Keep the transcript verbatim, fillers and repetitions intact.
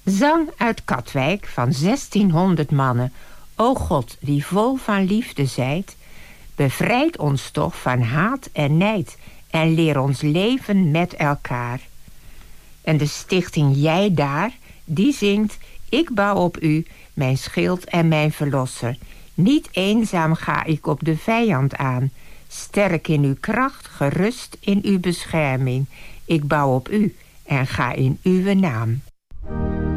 Zang uit Katwijk van zestienhonderd mannen. O God, die vol van liefde zijt, bevrijd ons toch van haat en nijd en leer ons leven met elkaar. En de stichting Jij Daar, die zingt: ik bouw op u, mijn schild en mijn verlosser. Niet eenzaam ga ik op de vijand aan. Sterk in uw kracht, gerust in uw bescherming. Ik bouw op u en ga in uw naam.